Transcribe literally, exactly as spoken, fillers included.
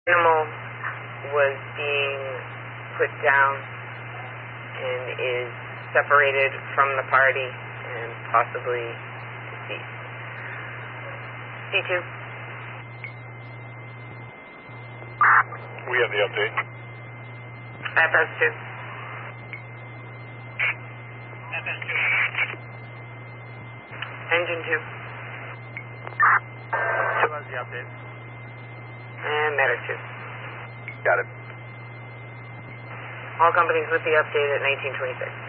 Animal was being put down and is separated from the party and possibly deceased. C two. We have the update. F S two. F S two. Engine two. Two has the update. And Medic two. Got it. All companies with the update at nineteen twenty-six.